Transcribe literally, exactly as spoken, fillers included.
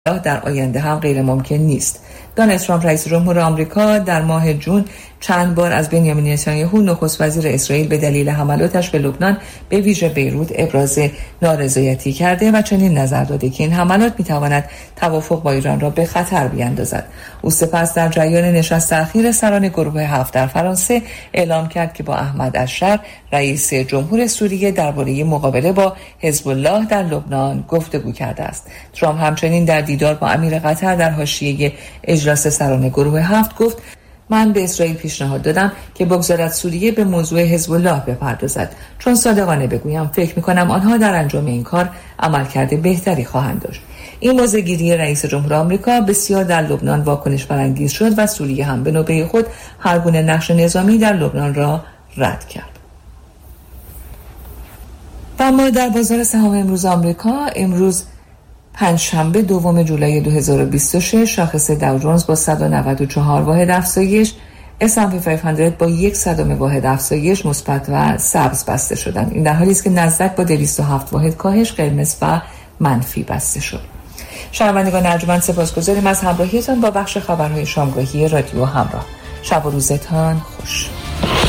در آینده هم غیر ممکن نیست. دونالد ترامپ رئیس جمهور آمریکا در ماه جون چند بار از بنیامین نتانیاهو نخست وزیر اسرائیل به دلیل حملاتش به لبنان به ویژه بیروت ابراز نارضایتی کرده و چنین نظر داده که این حملات میتواند توافق با ایران را به خطر بیاندازد. او سپس در جریان نشست اخیر سران گروه هفت در فرانسه اعلام کرد که با احمد الشر رئیس جمهور سوریه درباره مقابله با حزب الله در لبنان گفتگو کرده است. ترامپ همچنین در دیدار با امیر قطر در حاشیه اجلاس سران گروه هفت گفت: من به اسرائیل پیشنهاد دادم که بگذارد سوریه به موضوع حزب الله بپردازد، چون صادقانه بگویم فکر می‌کنم آنها در انجام این کار عملکرد بهتری خواهند داشت. این موضع‌گیری رئیس جمهور آمریکا بسیار در لبنان واکنش برانگیز شد و سوریه هم به نوبه خود هر گونه نقش نظامی در لبنان را رد کرد. و اما در بازار سهام امروز آمریکا، امروز پنجشنبه دوم جولای دو هزار و بیست و شش، شاخص داو جونز با صد و نود و چهار واحد افزایش، اس اند پی پانصد با یک صدم واحد افزایش مثبت و سبز بسته شدند. این در حالی است که نزدک با دویست و هفت واحد کاهش قرمز و منفی بسته شد. شنوندگان ارجمند، سپاسگزاریم از همراهیتان با بخش خبرهای شامگاهی رادیو همراه. شب و روزتان خوش.